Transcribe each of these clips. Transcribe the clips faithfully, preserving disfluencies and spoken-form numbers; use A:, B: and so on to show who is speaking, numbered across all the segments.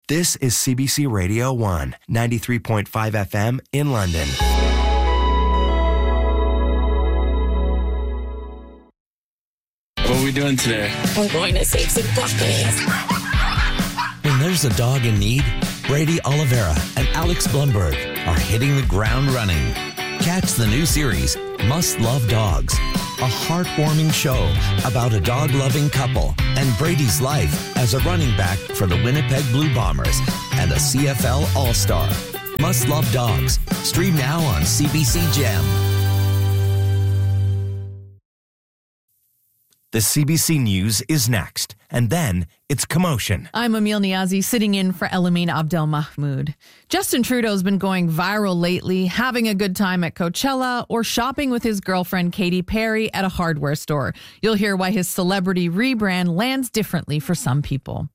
A: This is C B C Radio one, ninety-three point five F M in London.
B: What are we doing today?
C: We're going to save some puppies.
D: When there's a dog in need, Brady Oliveira and Alex Blumberg are hitting the ground running. Catch the new series, Must Love Dogs, a heartwarming show about a dog-loving couple and Brady's life as a running back for the Winnipeg Blue Bombers and a C F L All-Star. Must Love Dogs. Stream now on C B C Gem.
A: The C B C News is next, and then it's Commotion.
E: I'm Emil Niazi, sitting in for Elamine Abdelmahmoud. Justin Trudeau's been going viral lately, having a good time at Coachella or shopping with his girlfriend Katy Perry at a hardware store. You'll hear why his celebrity rebrand lands differently for some people.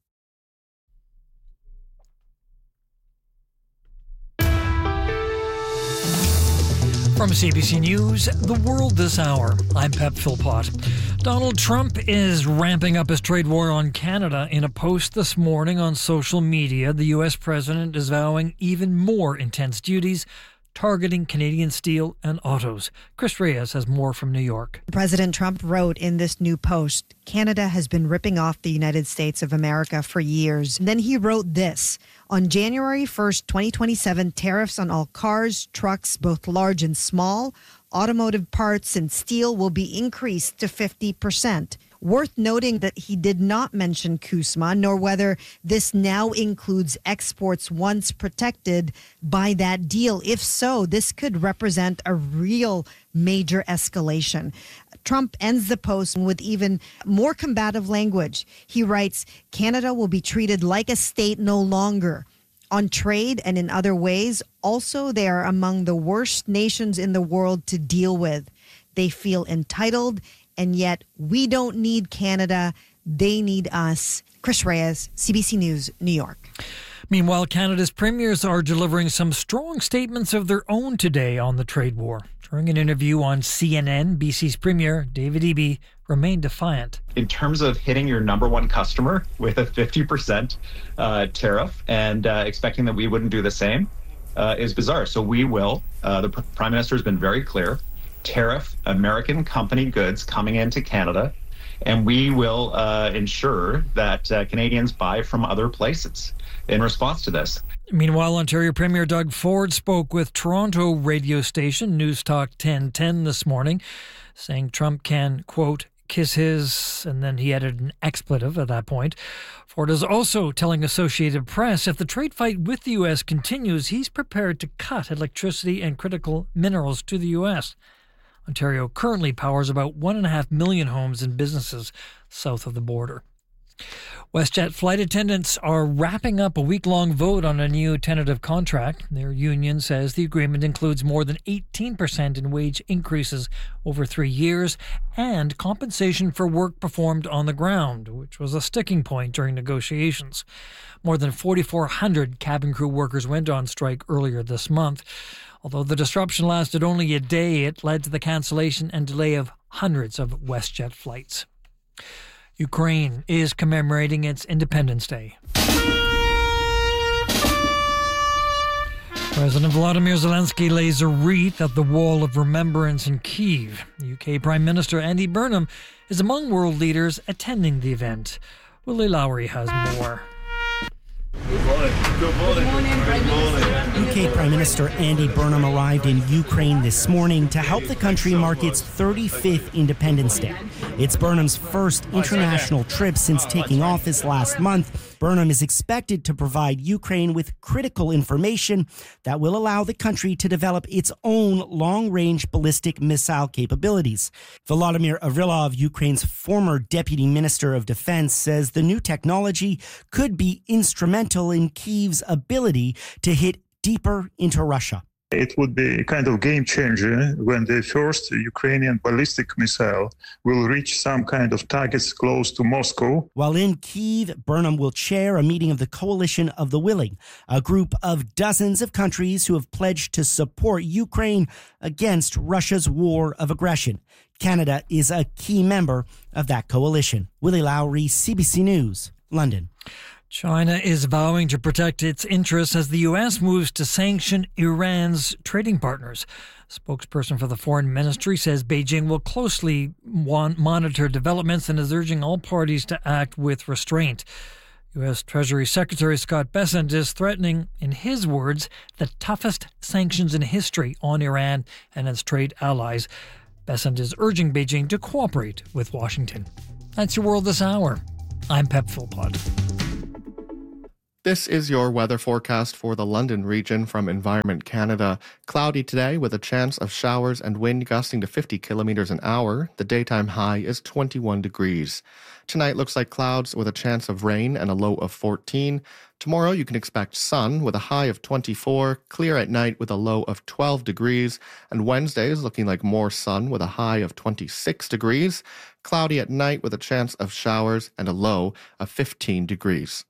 F: From C B C News, The World This Hour, I'm Pep Philpott. Donald Trump is ramping up his trade war on Canada. In a post this morning on social media, the U S president is vowing even more intense duties targeting Canadian steel and autos. Chris Reyes has more from New York.
G: President Trump wrote in this new post, Canada has been ripping off the United States of America for years. And then he wrote this. On January first, twenty twenty-seven, tariffs on all cars, trucks, both large and small, automotive parts and steel will be increased to fifty percent. Worth noting that he did not mention CUSMA, nor whether this now includes exports once protected by that deal. If so, this could represent a real major escalation. Trump ends the post with even more combative language. He writes, Canada will be treated like a state no longer. On trade and in other ways, also they are among the worst nations in the world to deal with. They feel entitled, and yet we don't need Canada. They need us. Chris Reyes, C B C News, New York.
F: Meanwhile, Canada's premiers are delivering some strong statements of their own today on the trade war. During an interview on C N N, B C's Premier, David Eby, remained defiant.
H: In terms of hitting your number one customer with a fifty percent uh, tariff and uh, expecting that we wouldn't do the same uh, is bizarre. So we will. Uh, the Prime Minister has been very clear. Tariff American company goods coming into Canada, and we will uh, ensure that uh, Canadians buy from other places in response to this.
F: Meanwhile, Ontario Premier Doug Ford spoke with Toronto radio station News Talk ten ten this morning, saying Trump can, quote, kiss his, and then he added an expletive at that point. Ford is also telling Associated Press if the trade fight with the U S continues, he's prepared to cut electricity and critical minerals to the U S. Ontario currently powers about one and a half million homes and businesses south of the border. WestJet flight attendants are wrapping up a week-long vote on a new tentative contract. Their union says the agreement includes more than eighteen percent in wage increases over three years and compensation for work performed on the ground, which was a sticking point during negotiations. More than forty-four hundred cabin crew workers went on strike earlier this month. Although the disruption lasted only a day, it led to the cancellation and delay of hundreds of WestJet flights. Ukraine is commemorating its Independence Day. President Volodymyr Zelensky lays a wreath at the Wall of Remembrance in Kyiv. U K Prime Minister Andy Burnham is among world leaders attending the event. Willie Lowry has more.
I: Good morning. Good morning. Good morning, Prime Minister. U K Prime Minister Andy Burnham arrived in Ukraine this morning to help the country mark its thirty-fifth Independence Day. It's Burnham's first international trip since taking office last month. Burnham is expected to provide Ukraine with critical information that will allow the country to develop its own long-range ballistic missile capabilities. Volodymyr Avrylov, Ukraine's former Deputy Minister of Defense, says the new technology could be instrumental in Kyiv's ability to hit deeper into Russia.
J: It would be a kind of game changer when the first Ukrainian ballistic missile will reach some kind of targets close to Moscow.
I: While in Kyiv, Burnham will chair a meeting of the Coalition of the Willing, a group of dozens of countries who have pledged to support Ukraine against Russia's war of aggression. Canada is a key member of that coalition. Willie Lowry, C B C News, London.
F: China is vowing to protect its interests as the U S moves to sanction Iran's trading partners. Spokesperson for the foreign ministry says Beijing will closely monitor developments and is urging all parties to act with restraint. U S Treasury Secretary Scott Bessent is threatening, in his words, the toughest sanctions in history on Iran and its trade allies. Bessent is urging Beijing to cooperate with Washington. That's your world this hour. I'm Pep Philpott.
K: This is your weather forecast for the London region from Environment Canada. Cloudy today with a chance of showers and wind gusting to fifty kilometers an hour. The daytime high is twenty-one degrees. Tonight looks like clouds with a chance of rain and a low of fourteen. Tomorrow you can expect sun with a high of twenty-four, clear at night with a low of twelve degrees. And Wednesday is looking like more sun with a high of twenty-six degrees. Cloudy at night with a chance of showers and a low of fifteen degrees.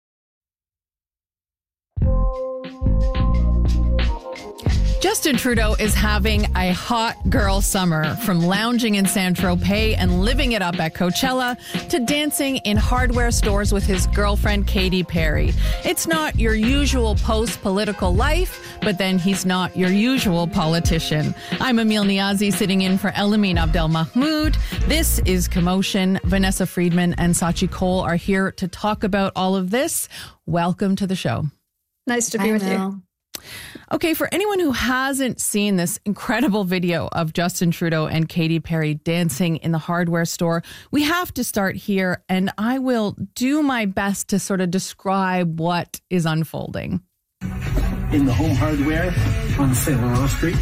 E: Justin Trudeau is having a hot girl summer, from lounging in Saint-Tropez and living it up at Coachella to dancing in hardware stores with his girlfriend Katy Perry. It's not your usual post-political life, but then he's not your usual politician. I'm Emil Niazi, sitting in for Elamin Abdelmahmoud. This is Commotion. Vanessa Friedman and Sachi Cole are here to talk about all of this. Welcome to the show.
L: Nice to be with you.
E: Okay, for anyone who hasn't seen this incredible video of Justin Trudeau and Katy Perry dancing in the hardware store, we have to start here, and I will do my best to sort of describe what is unfolding.
M: In the Home Hardware on Saint Laurent Street.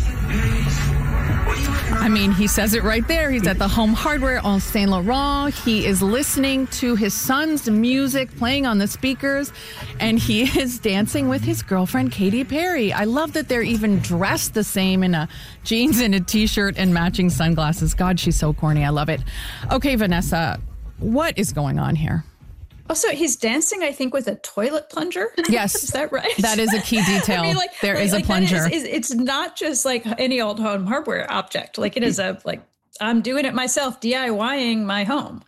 E: I mean, he says it right there. He's at the Home Hardware on Saint Laurent. He is listening to his son's music playing on the speakers, and he is dancing with his girlfriend, Katy Perry. I love that they're even dressed the same in a jeans and a t-shirt and matching sunglasses. God, she's so corny. I love it. Okay, Vanessa, what is going on here?
L: Also, he's dancing, I think, with a toilet plunger.
E: Yes.
L: Is that right?
E: That is a key detail. I mean, like, there like, is a like plunger.
L: Is, is, it's not just like any old home hardware object. Like, it is a, like, I'm doing it myself, DIYing my home.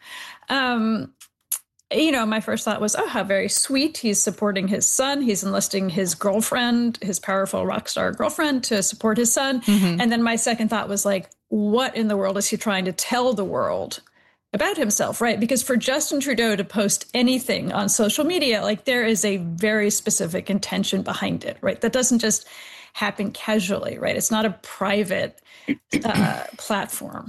L: Um, you know, my first thought was, oh, how very sweet. He's supporting his son. He's enlisting his girlfriend, his powerful rock star girlfriend, to support his son. Mm-hmm. And then my second thought was like, what in the world is he trying to tell the world about himself, right? Because for Justin Trudeau to post anything on social media, like, there is a very specific intention behind it, right? That doesn't just happen casually, right? It's not a private uh, platform.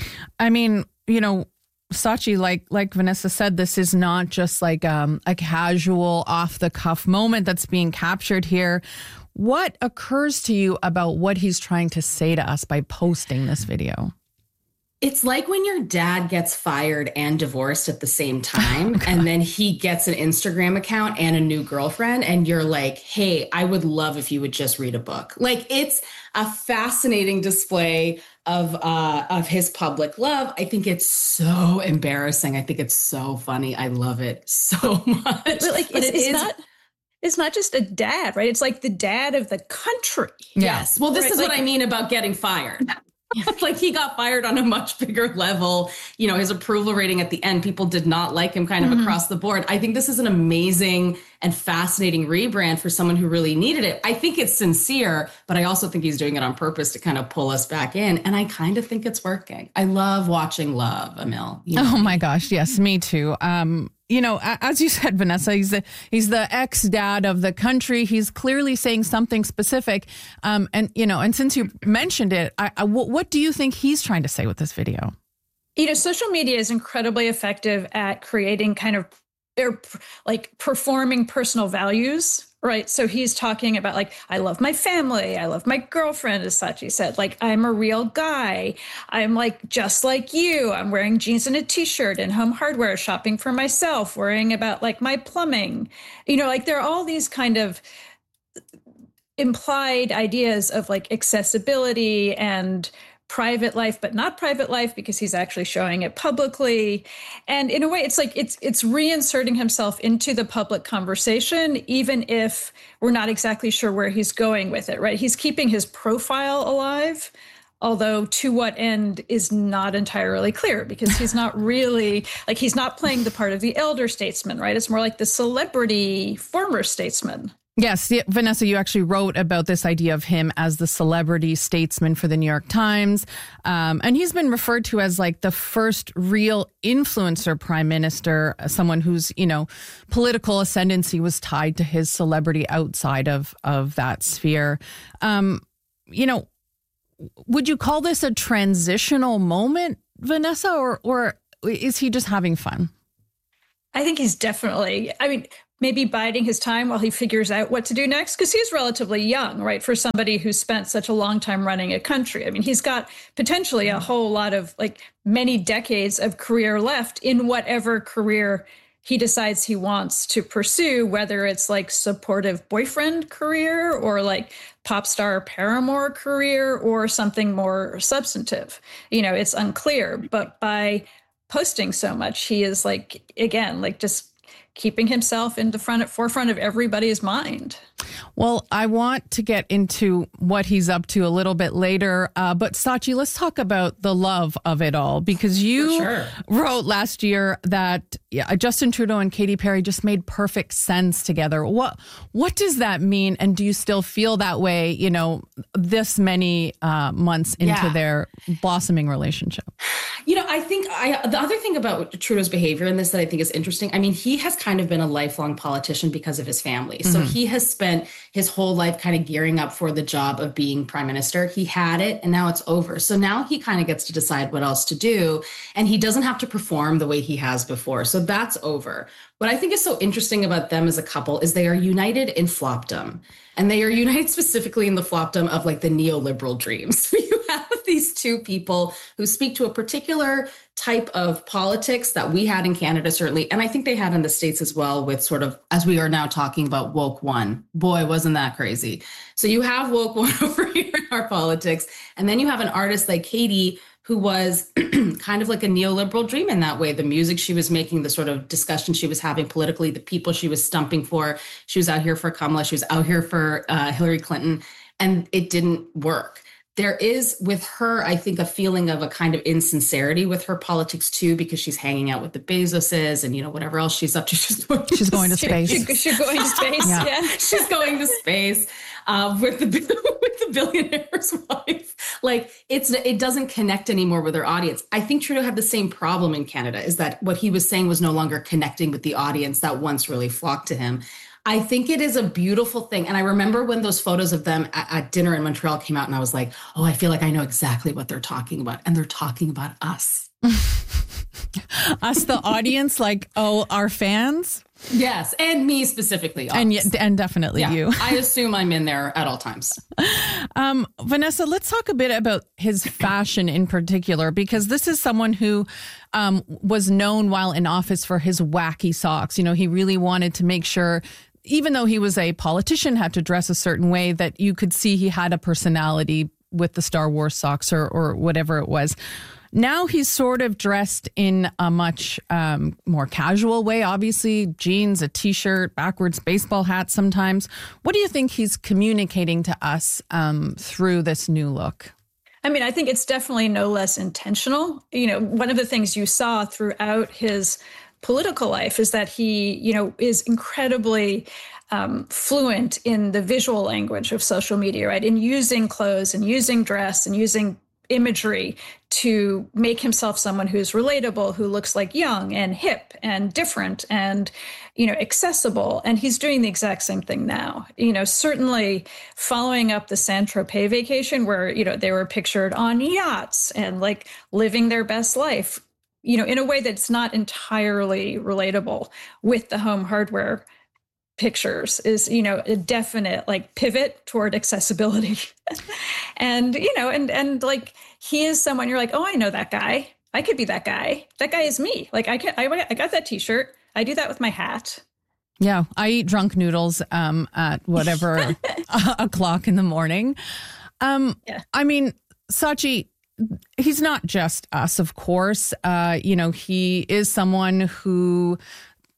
E: I mean, you know, Sachi, like like Vanessa said, this is not just like um, a casual off the cuff moment that's being captured here. What occurs to you about what he's trying to say to us by posting this video?
N: It's like when your dad gets fired and divorced at the same time, oh, and then he gets an Instagram account and a new girlfriend, and you're like, hey, I would love if you would just read a book. Like, it's a fascinating display of uh, of his public love. I think it's so embarrassing. I think it's so funny. I love it so much.
L: But like, but it's, it it's is, not... It's not just a dad, right? It's like the dad of the country.
N: Yes. Well, this
L: right?
N: is
L: like,
N: what I mean about getting fired. Like, he got fired on a much bigger level. You know, his approval rating at the end, people did not like him kind of mm-hmm. across the board. I think this is an amazing and fascinating rebrand for someone who really needed it. I think it's sincere, but I also think he's doing it on purpose to kind of pull us back in. And I kind of think it's working. I love watching love, Emil. You know
E: oh my gosh. Yes, me too. Um, You know, as you said, Vanessa, he's the he's the ex-dad of the country. He's clearly saying something specific. Um, and, you know, and since you mentioned it, I, I, what do you think he's trying to say with this video?
L: You know, social media is incredibly effective at creating kind of they're like performing personal values. Right. So he's talking about, like, I love my family. I love my girlfriend, as Sachi said. Like, I'm a real guy. I'm like just like you. I'm wearing jeans and a T-shirt and Home Hardware, shopping for myself, worrying about like my plumbing. You know, like, there are all these kind of implied ideas of like accessibility and private life, but not private life, because he's actually showing it publicly. And in a way, it's like it's it's reinserting himself into the public conversation, even if we're not exactly sure where he's going with it, right? He's keeping his profile alive although to what end is not entirely clear, because he's not really, like, he's not playing the part of the elder statesman, right? It's more like the celebrity former statesman.
E: Yes, yeah, Vanessa, you actually wrote about this idea of him as the celebrity statesman for the New York Times. Um, and he's been referred to as like the first real influencer prime minister, someone whose, you know, political ascendancy was tied to his celebrity outside of, of that sphere. Um, you know, would you call this a transitional moment, Vanessa, or or is he just having fun?
L: I think he's definitely, I mean, maybe biding his time while he figures out what to do next, because he's relatively young, right, for somebody who's spent such a long time running a country. I mean, he's got potentially a whole lot of, like, many decades of career left in whatever career he decides he wants to pursue, whether it's like supportive boyfriend career or like pop star paramour career or something more substantive. You know, it's unclear, but by posting so much, he is like, again, like just keeping himself in the front, forefront of everybody's mind.
E: Well, I want to get into what he's up to a little bit later. Uh, but Sachi, let's talk about the love of it all, because you
N: sure.
E: wrote last year that yeah, Justin Trudeau and Katy Perry just made perfect sense together. What what does that mean? And do you still feel that way, you know, this many uh, months into
N: Yeah.
E: their blossoming relationship?
N: You know, I think I, the other thing about Trudeau's behavior in this that I think is interesting, I mean, he has kind of been a lifelong politician because of his family. So
E: Mhm.
N: he has spent his whole life kind of gearing up for the job of being prime minister. He had it and now it's over. So now he kind of gets to decide what else to do. And he doesn't have to perform the way he has before. So that's over. What I think is so interesting about them as a couple is they are united in flopdom. And they are united specifically in the flopdom of like the neoliberal dreams. You have these two people who speak to a particular type of politics that we had in Canada, certainly. And I think they had in the States as well with sort of, as we are now talking about, woke one. Boy, wasn't that crazy. So you have woke one over here in our politics. And then you have an artist like Katy, who was kind of like a neoliberal dream in that way. The music she was making, the sort of discussion she was having politically, the people she was stumping for. She was out here for Kamala. She was out here for uh, Hillary Clinton. And it didn't work. There is with her, I think, a feeling of a kind of insincerity with her politics, too, because she's hanging out with the Bezoses and, you know, whatever else she's up to. She's going,
E: she's going to space.
L: She, she, she's going to space.
E: Yeah.
L: yeah.
N: She's going to space uh, with the with the billionaire's wife. Like it's it doesn't connect anymore with her audience. I think Trudeau had the same problem in Canada, is that what he was saying was no longer connecting with the audience that once really flocked to him. I think it is a beautiful thing. And I remember when those photos of them at, at dinner in Montreal came out and I was like, oh, I feel like I know exactly what they're talking about. And they're talking about us.
E: Us, the audience, like, oh, our fans?
N: Yes. And me specifically.
E: And y- and definitely
N: Yeah.
E: you.
N: I assume I'm in there at all times.
E: Um, Vanessa, let's talk a bit about his fashion in particular, because this is someone who um, was known while in office for his wacky socks. You know, he really wanted to make sure, even though he was a politician, had to dress a certain way, that you could see he had a personality with the Star Wars socks or, or whatever it was. Now he's sort of dressed in a much um, more casual way, obviously, jeans, a T-shirt, backwards baseball hat sometimes. What do you think he's communicating to us um, through this new look?
L: I mean, I think it's definitely no less intentional. You know, one of the things you saw throughout his political life is that he, you know, is incredibly um, fluent in the visual language of social media, right? In using clothes and using dress and using imagery to make himself someone who's relatable, who looks like young and hip and different and, you know, accessible. And he's doing the exact same thing now. You know, certainly following up the Saint-Tropez vacation where, you know, they were pictured on yachts and like living their best life, you know, in a way that's not entirely relatable with the home hardware pictures, is, you know, a definite like pivot toward accessibility. And, you know, and, and like, he is someone you're like, oh, I know that guy. I could be that guy. That guy is me. Like I can, I, I got that T-shirt. I do that with my hat.
E: Yeah. I eat drunk noodles um, at whatever o'clock in the morning. Um,
L: yeah.
E: I mean, Sachi, he's not just us, of course. Uh, you know, he is someone who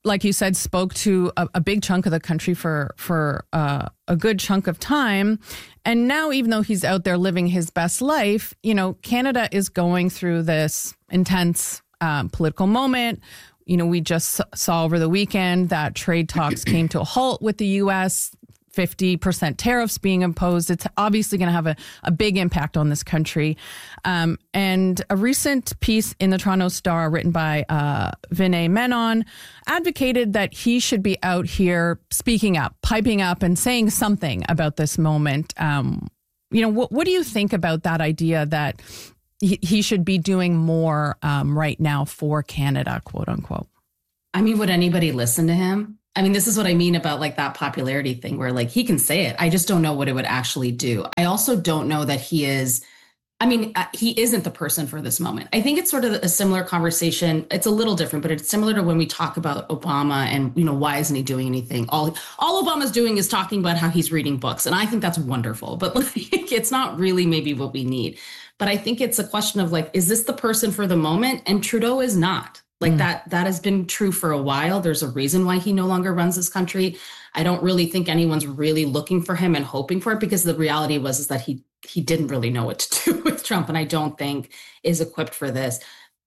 E: like you said, spoke to a, a big chunk of the country for for uh, a good chunk of time. And now, even though he's out there living his best life, you know, Canada is going through this intense um, political moment. You know, we just saw over the weekend that trade talks came to a halt with the U S, fifty percent tariffs being imposed. It's obviously going to have a, a big impact on this country. Um, and a recent piece in the Toronto Star written by uh, Vinay Menon advocated that he should be out here speaking up, piping up and saying something about this moment. Um, you know, what, what do you think about that idea that he, he should be doing more um, right now for Canada, quote unquote?
N: I mean, would anybody listen to him? I mean, this is what I mean about like that popularity thing where like he can say it. I just don't know what it would actually do. I also don't know that he is, I mean, he isn't the person for this moment. I think it's sort of a similar conversation. It's a little different, but it's similar to when we talk about Obama and, you know, why isn't he doing anything? All, all Obama's doing is talking about how he's reading books. And I think that's wonderful, but like, it's not really maybe what we need. But I think it's a question of like, is this the person for the moment? And Trudeau is not. Like mm. that, that has been true for a while. There's a reason why he no longer runs this country. I don't really think anyone's really looking for him and hoping for it, because the reality was is that he he didn't really know what to do with Trump, and I don't think is equipped for this.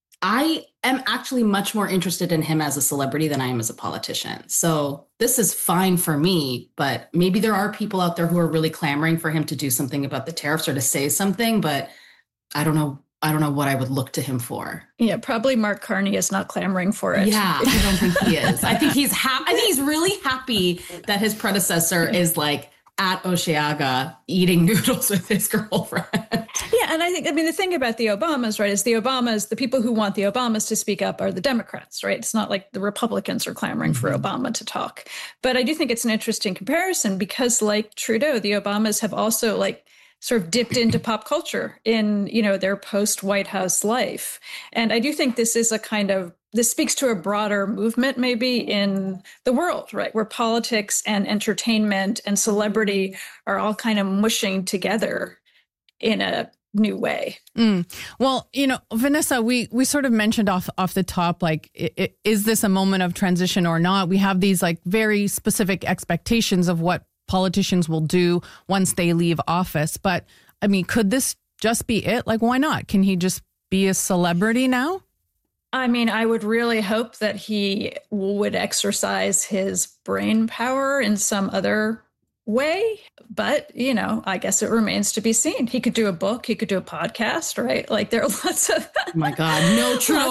N: I am actually much more interested in him as a celebrity than I am as a politician. So this is fine for me, but maybe there are people out there who are really clamoring for him to do something about the tariffs or to say something, but I don't know. I don't know what I would look to him for.
L: Yeah, probably Mark Carney is not clamoring for it.
N: Yeah, I don't think he is. I think he's happy. I think he's really happy that his predecessor is like at Osheaga eating noodles with his girlfriend.
L: Yeah, and I think, I mean, the thing about the Obamas, right, is the Obamas, the people who want the Obamas to speak up are the Democrats, right? It's not like the Republicans are clamoring mm-hmm. for Obama to talk. But I do think it's an interesting comparison because, like Trudeau, the Obamas have also, like, sort of dipped into pop culture in, you know, their post-White House life. And I do think this is a kind of, this speaks to a broader movement maybe in the world, right? Where politics and entertainment and celebrity are all kind of mushing together in a new way.
E: Mm. Well, you know, Vanessa, we we sort of mentioned off off the top, like, it, it, is this a moment of transition or not? We have these like very specific expectations of what politicians will do once they leave office. But I mean, could this just be it? Like, why not? Can he just be a celebrity now?
L: I mean, I would really hope that he would exercise his brain power in some other way. But, you know, I guess it remains to be seen. He could do a book. He could do a podcast, right? Like, there are lots of...
N: Oh my God, no Trudeau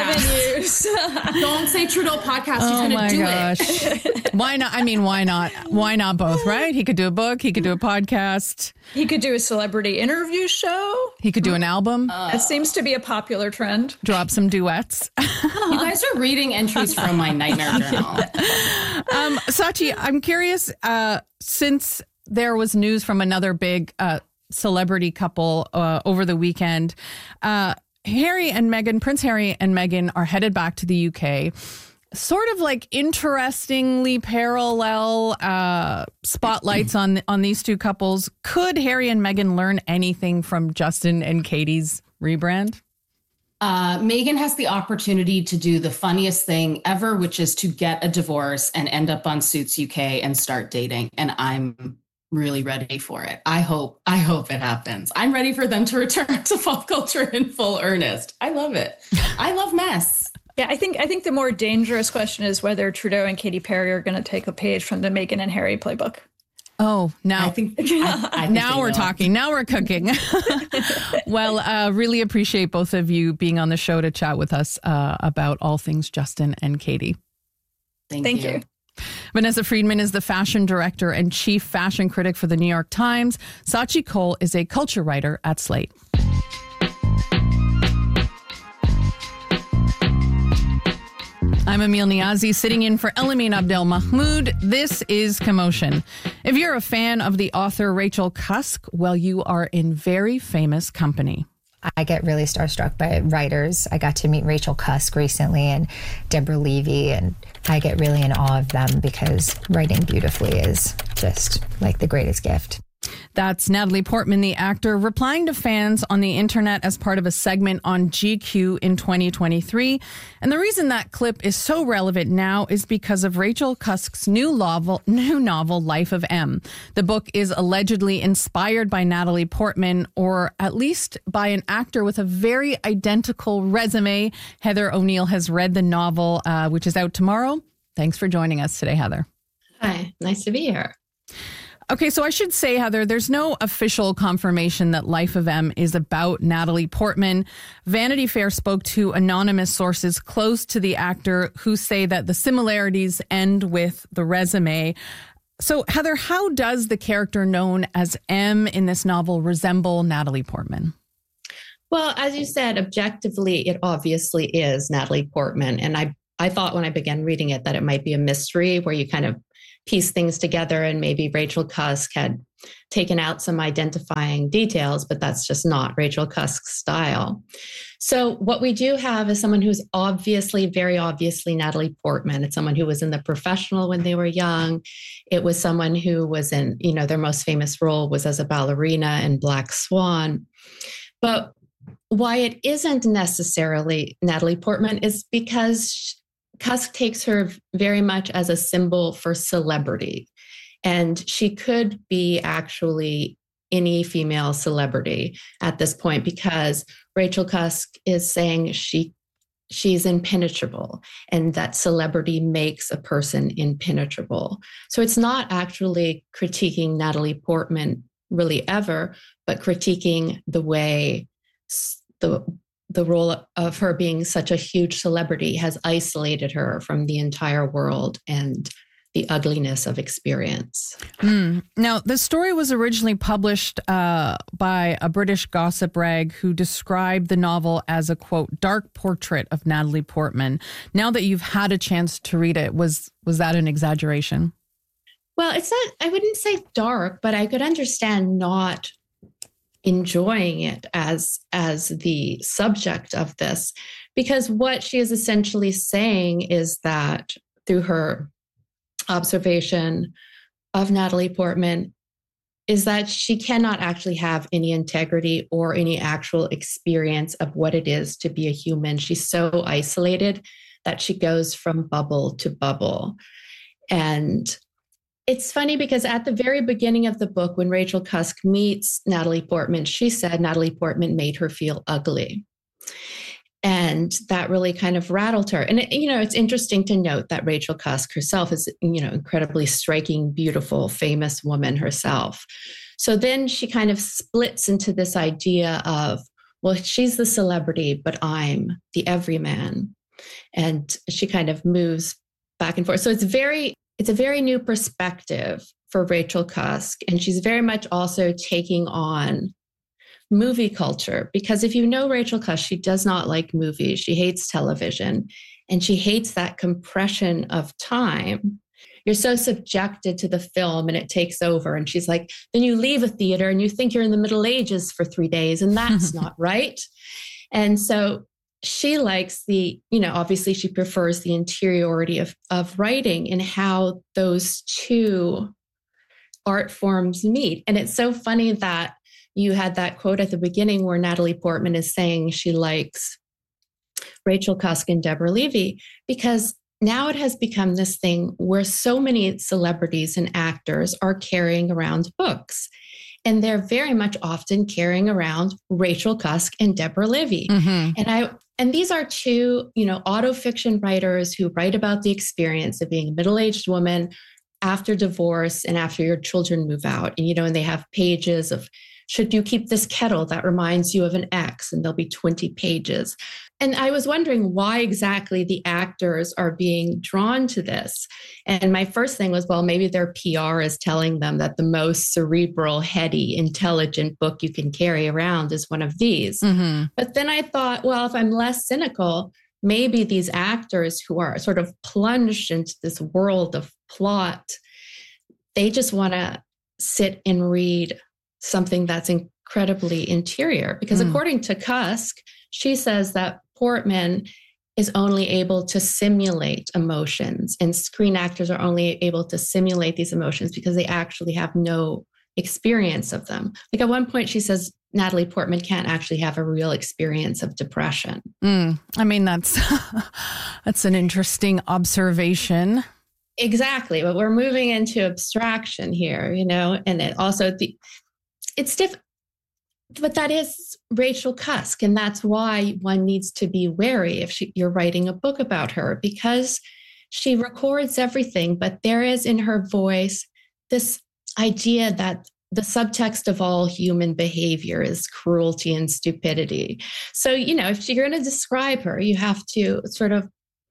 N: podcast. Don't say Trudeau podcast. He's
E: oh
N: going to do
E: gosh. it. Why not? I mean, why not? Why not both, right? He could do a book. He could do a podcast.
L: He could do a celebrity interview show.
E: He could do an album.
L: Uh, that seems to be a popular trend.
E: Drop some duets.
N: You guys are reading entries from my nightmare journal.
E: um, Sachi, I'm curious, uh, since there was news from another big uh, celebrity couple uh, over the weekend, uh, Harry and Meghan, Prince Harry and Meghan are headed back to the U K. Sort of like interestingly parallel uh, spotlights on on these two couples. Could Harry and Meghan learn anything from Justin and Katie's rebrand?
N: Uh, Meghan has the opportunity to do the funniest thing ever, which is to get a divorce and end up on Suits U K and start dating. And I'm really ready for it. I hope, I hope it happens. I'm ready for them to return to pop culture in full earnest. I love it. I love mess.
L: Yeah, I think I think the more dangerous question is whether Trudeau and Katy Perry are going to take a page from the Meghan and Harry playbook.
E: Oh, now
N: I think, I, I think
E: now we're
N: will.
E: talking. Now we're cooking. Well, uh, really appreciate both of you being on the show to chat with us uh, about all things Justin and Katie.
N: Thank,
L: Thank
N: you.
L: you.
E: Vanessa Friedman is the fashion director and chief fashion critic for the New York Times. Sachi Cole is a culture writer at Slate. I'm Emil Niazi, sitting in for Elamin Abdelmahmoud. This is Commotion. If you're a fan of the author Rachel Cusk, well, you are in very famous company.
O: I get really starstruck by writers. I got to meet Rachel Cusk recently and Deborah Levy, and I get really in awe of them because writing beautifully is just like the greatest gift.
E: That's Natalie Portman, the actor, replying to fans on the internet as part of a segment on G Q in twenty twenty-three. And the reason that clip is so relevant now is because of Rachel Cusk's new novel, new novel, Life of M. The book is allegedly inspired by Natalie Portman, or at least by an actor with a very identical resume. Heather O'Neill has read the novel, uh, which is out tomorrow. Thanks for joining us today, Heather.
P: Hi, nice to be here.
E: Okay, so I should say, Heather, there's no official confirmation that Life of M is about Natalie Portman. Vanity Fair spoke to anonymous sources close to the actor who say that the similarities end with the resume. So, Heather, how does the character known as M in this novel resemble Natalie Portman?
P: Well, as you said, objectively, it obviously is Natalie Portman. And I, I thought when I began reading it that it might be a mystery where you kind of piece things together and maybe Rachel Cusk had taken out some identifying details, but that's just not Rachel Cusk's style. So what we do have is someone who's obviously, very obviously Natalie Portman. It's someone who was in The Professional when they were young. It was someone who was in, you know, their most famous role was as a ballerina in Black Swan. But why it isn't necessarily Natalie Portman is because Cusk takes her very much as a symbol for celebrity. And she could be actually any female celebrity at this point because Rachel Cusk is saying she she's impenetrable and that celebrity makes a person impenetrable. So it's not actually critiquing Natalie Portman really ever, but critiquing the way the the role of her being such a huge celebrity has isolated her from the entire world and the ugliness of experience.
E: Mm. Now, the story was originally published uh, by a British gossip rag who described the novel as a, quote, dark portrait of Natalie Portman. Now that you've had a chance to read it, was was that an exaggeration?
P: Well, it's not, I wouldn't say dark, but I could understand not enjoying it as as the subject of this, because what she is essentially saying is that through her observation of Natalie Portman is that she cannot actually have any integrity or any actual experience of what it is to be a human. She's so isolated that she goes from bubble to bubble. And it's funny because at the very beginning of the book, when Rachel Cusk meets Natalie Portman, she said Natalie Portman made her feel ugly. And that really kind of rattled her. And, it, you know, it's interesting to note that Rachel Cusk herself is, you know, incredibly striking, beautiful, famous woman herself. So then she kind of splits into this idea of, well, she's the celebrity, but I'm the everyman. And she kind of moves back and forth. So it's very... It's a very new perspective for Rachel Cusk, and she's very much also taking on movie culture, because if you know Rachel Cusk, she does not like movies. She hates television, and she hates that compression of time. You're so subjected to the film and it takes over. And she's like, then you leave a theater and you think you're in the Middle Ages for three days, and that's not right. And so she likes the, you know, obviously she prefers the interiority of, of writing and how those two art forms meet. And it's so funny that you had that quote at the beginning where Natalie Portman is saying she likes Rachel Cusk and Deborah Levy, because now it has become this thing where so many celebrities and actors are carrying around books. And they're very much often carrying around Rachel Cusk and Deborah Levy. Mm-hmm. And I and these are two, you know, autofiction writers who write about the experience of being a middle-aged woman after divorce and after your children move out. And, you know, and they have pages of, should you keep this kettle that reminds you of an ex? And there'll be twenty pages. And I was wondering why exactly the actors are being drawn to this. And my first thing was, well, maybe their P R is telling them that the most cerebral, heady, intelligent book you can carry around is one of these. Mm-hmm. But then I thought, well, if I'm less cynical, maybe these actors who are sort of plunged into this world of plot, they just want to sit and read something that's incredibly interior. Because mm. according to Cusk, she says that Portman is only able to simulate emotions, and screen actors are only able to simulate these emotions because they actually have no experience of them. Like at one point she says Natalie Portman can't actually have a real experience of depression.
E: Mm, I mean, that's that's an interesting observation.
P: Exactly. But we're moving into abstraction here, you know, and it also, the it's different. But that is Rachel Cusk, and that's why one needs to be wary if she, you're writing a book about her, because she records everything, but there is in her voice this idea that the subtext of all human behavior is cruelty and stupidity. So, you know, if you're going to describe her, you have to sort of,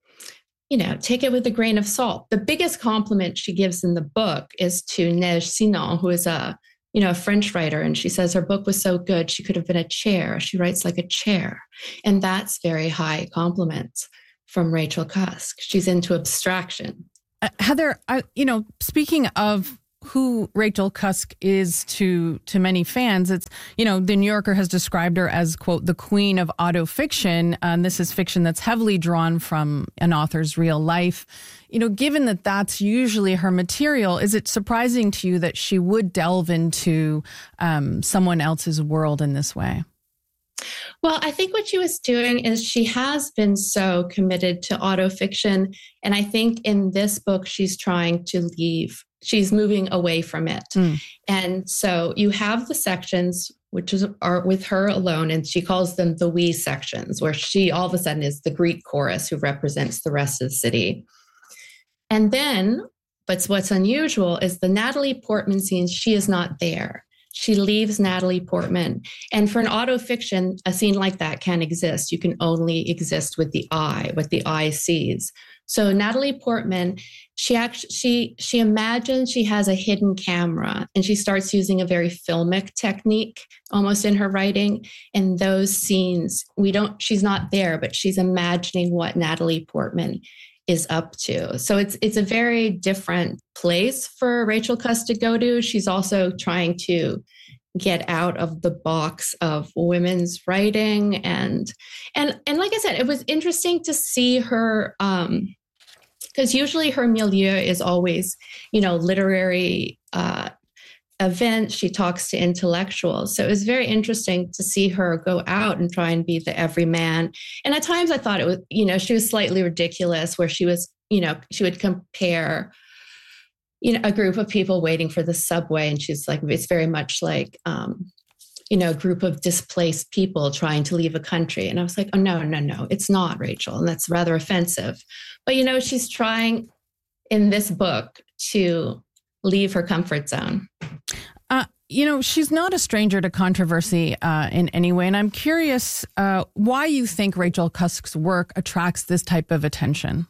P: you know, take it with a grain of salt. The biggest compliment she gives in the book is to Neige Sinon, who is a you know, a French writer, and she says her book was so good, she could have been a chair. She writes like a chair. And that's very high compliments from Rachel Cusk. She's into abstraction.
E: Uh, Heather, I, you know, speaking of who Rachel Cusk is to to many fans, it's, you know, the New Yorker has described her as, quote, the queen of autofiction. And this is fiction that's heavily drawn from an author's real life. You know, given that that's usually her material, is it surprising to you that she would delve into um, someone else's world in this way?
P: Well, I think what she was doing is she has been so committed to autofiction. And I think in this book, she's trying to leave, she's moving away from it. Mm. And so you have the sections, which is, are with her alone, and she calls them the we sections, where she all of a sudden is the Greek chorus who represents the rest of the city. And then, but what's unusual is the Natalie Portman scenes, she is not there. She leaves Natalie Portman. And for an autofiction, a scene like that can't exist. You can only exist with the eye, what the eye sees. So Natalie Portman, she actually, she, she imagines she has a hidden camera, and she starts using a very filmic technique almost in her writing. And those scenes, we don't, she's not there, but she's imagining what Natalie Portman is up to. So it's it's a very different place for Rachel Cusk to go to. She's also trying to get out of the box of women's writing. And and and like I said, it was interesting to see her, um, because usually her milieu is always, you know, literary uh, events. She talks to intellectuals. So it was very interesting to see her go out and try and be the everyman. And at times I thought it was, you know, she was slightly ridiculous, where she was, you know, she would compare, you know, a group of people waiting for the subway. And she's like, it's very much like, um, you know, a group of displaced people trying to leave a country. And I was like, oh, no, no, no, it's not, Rachel. And that's rather offensive. But, you know, she's trying in this book to leave her comfort zone.
E: Uh, you know, she's not a stranger to controversy uh, in any way. And I'm curious uh, why you think Rachel Cusk's work attracts this type of attention.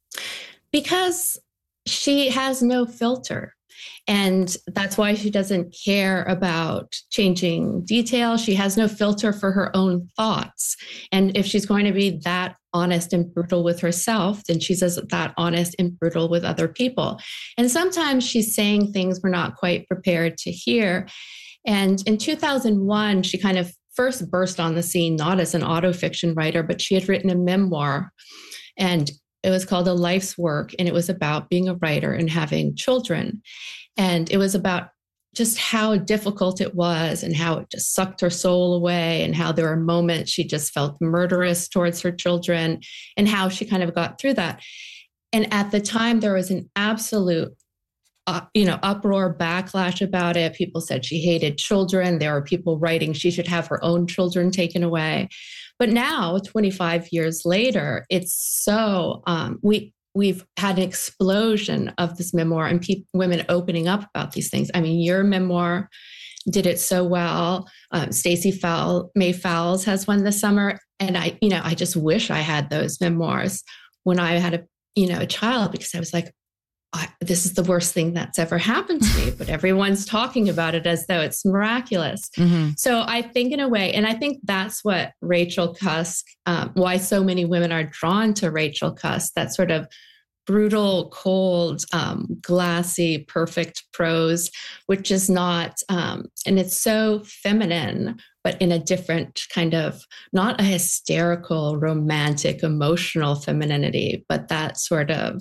P: Because she has no filter. And that's why she doesn't care about changing detail. She has no filter for her own thoughts. And if she's going to be that honest and brutal with herself, then she's that honest and brutal with other people. And sometimes she's saying things we're not quite prepared to hear. And in two thousand one, she kind of first burst on the scene, not as an autofiction writer, but she had written a memoir. And it was called A Life's Work, and it was about being a writer and having children. And it was about just how difficult it was and how it just sucked her soul away, and how there were moments she just felt murderous towards her children, and how she kind of got through that. And at the time, there was an absolute, uh, you know, uproar, backlash about it. People said she hated children. There were people writing she should have her own children taken away. But now, twenty-five years later, it's so, um, we, we've had an explosion of this memoir and pe- women opening up about these things. I mean, your memoir did it so well. Um, Stacey Fowl, May Fowles has one this summer. And I, you know, I just wish I had those memoirs when I had a, you know, a child, because I was like, I, this is the worst thing that's ever happened to me, but everyone's talking about it as though it's miraculous. Mm-hmm. So I think in a way, and I think that's what Rachel Cusk, um, why so many women are drawn to Rachel Cusk, that sort of brutal, cold, um, glassy, perfect prose, which is not, um, and it's so feminine, but in a different kind of, not a hysterical, romantic, emotional femininity, but that sort of,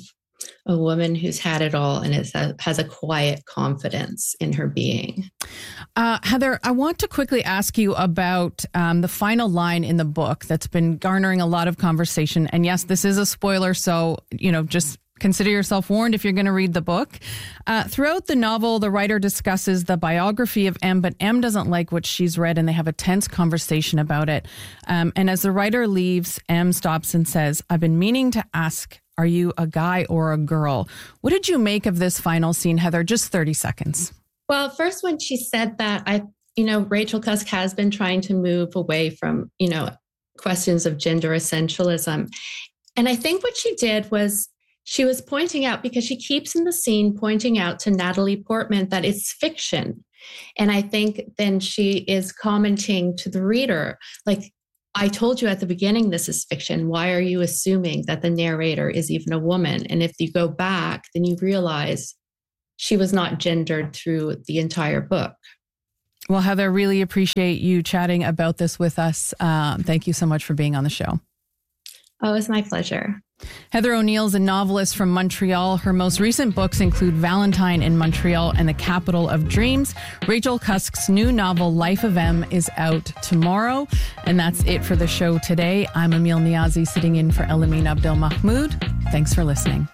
P: a woman who's had it all and is a, has a quiet confidence in her being.
E: Uh, Heather, I want to quickly ask you about um, the final line in the book that's been garnering a lot of conversation. And yes, this is a spoiler, so, you know, just consider yourself warned if you're going to read the book. Uh, throughout the novel, the writer discusses the biography of M, but M doesn't like what she's read, and they have a tense conversation about it. Um, and as the writer leaves, M stops and says, "I've been meaning to ask, are you a guy or a girl?" What did you make of this final scene, Heather? Just thirty seconds.
P: Well, first, when she said that, I, you know, Rachel Cusk has been trying to move away from, you know, questions of gender essentialism. And I think what she did was she was pointing out, because she keeps in the scene pointing out to Natalie Portman that it's fiction. And I think then she is commenting to the reader, like, I told you at the beginning this is fiction. Why are you assuming that the narrator is even a woman? And if you go back, then you realize she was not gendered through the entire book.
E: Well, Heather, really appreciate you chatting about this with us. Um, thank you so much for being on the show.
P: Oh, it was my pleasure.
E: Heather O'Neill is a novelist from Montreal. Her most recent books include Valentine in Montreal and the Capital of Dreams. Rachel Cusk's new novel, Life of M, is out tomorrow. And that's it for the show today. I'm Emil Niazi, sitting in for Elamin Abdelmahmoud. Thanks for listening.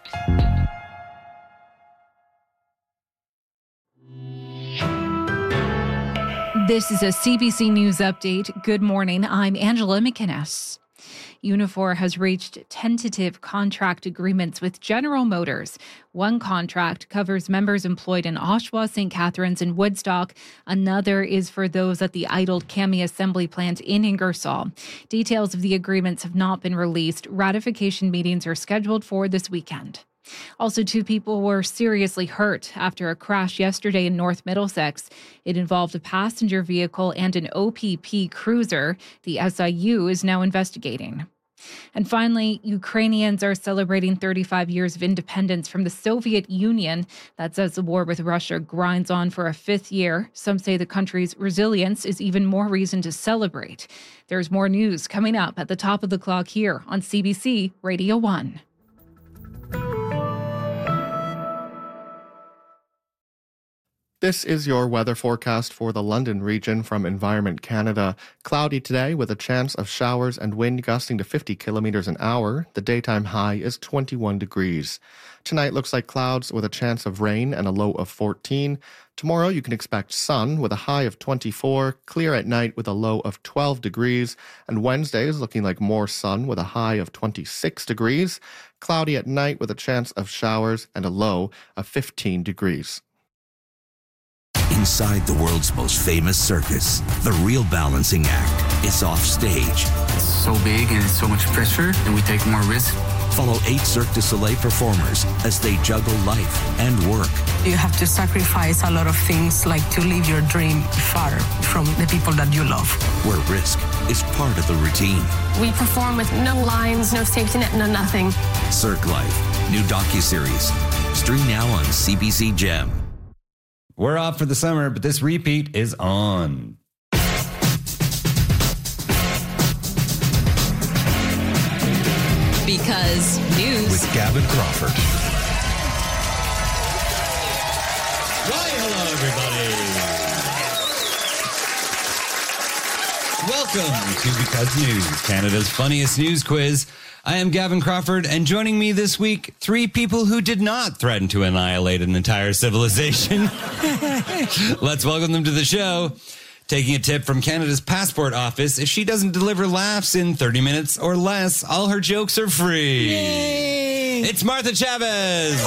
Q: This is a C B C News update. Good morning. I'm Angela McInnes. Unifor has reached tentative contract agreements with General Motors. One contract covers members employed in Oshawa, Saint Catharines, and Woodstock. Another is for those at the idled Cami assembly plant in Ingersoll. Details of the agreements have not been released. Ratification meetings are scheduled for this weekend. Also, two people were seriously hurt after a crash yesterday in North Middlesex. It involved a passenger vehicle and an O P P cruiser. The S I U is now investigating. And finally, Ukrainians are celebrating thirty-five years of independence from the Soviet Union. That's as the war with Russia grinds on for a fifth year. Some say the country's resilience is even more reason to celebrate. There's more news coming up at the top of the clock here on C B C Radio one.
K: This is your weather forecast for the London region from Environment Canada. Cloudy today with a chance of showers and wind gusting to fifty kilometers an hour. The daytime high is twenty-one degrees. Tonight looks like clouds with a chance of rain and a low of fourteen. Tomorrow you can expect sun with a high of twenty-four, clear at night with a low of twelve degrees. And Wednesday is looking like more sun with a high of twenty-six degrees. Cloudy at night with a chance of showers and a low of fifteen degrees.
D: Inside the world's most famous circus, the Real Balancing Act is off stage.
B: It's so big and it's so much pressure, and we take more risk.
D: Follow eight Cirque du Soleil performers as they juggle life and work.
R: You have to sacrifice a lot of things, like to live your dream far from the people that you love.
D: Where risk is part of the routine.
S: We perform with no lines, no safety net, no nothing.
D: Cirque Life, new docuseries. Stream now on C B C Gem.
T: We're off for the summer, but this repeat is on.
C: Because news.
T: With Gavin Crawford.
U: Right, hello, everybody.
T: Welcome to Because News, Canada's funniest news quiz. I am Gavin Crawford, and joining me this week, three people who did not threaten to annihilate an entire civilization. Let's welcome them to the show. Taking a tip from Canada's Passport Office, if she doesn't deliver laughs in thirty minutes or less, all her jokes are free.
U: Yay!
T: It's Martha Chavez.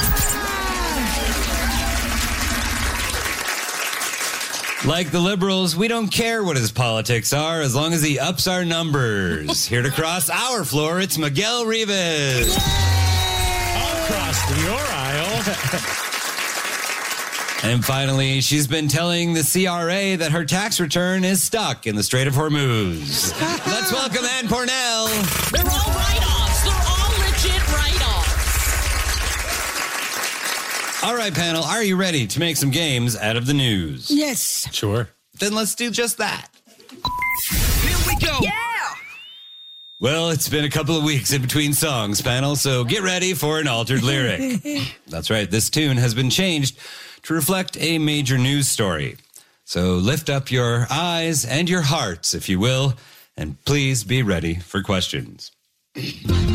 T: Like the Liberals, we don't care what his politics are as long as he ups our numbers. Here to cross our floor, it's Miguel Rivas.
U: I'll cross your aisle.
T: And finally, she's been telling the C R A that her tax return is stuck in the Strait of Hormuz. Let's welcome Ann Pornell.
C: They're all write-offs. They're all legit write-offs.
T: All right, panel, are you ready to make some games out of the news?
U: Yes. Sure.
T: Then let's do just that.
U: Here we go.
C: Yeah!
T: Well, it's been a couple of weeks in between songs, panel, so get ready for an altered lyric. That's right, this tune has been changed to reflect a major news story. So lift up your eyes and your hearts, if you will, and please be ready for questions.